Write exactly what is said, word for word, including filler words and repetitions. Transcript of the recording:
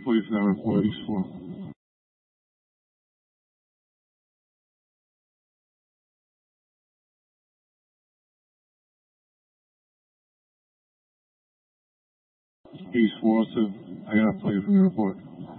Police now report East four. East four, so I got a police report.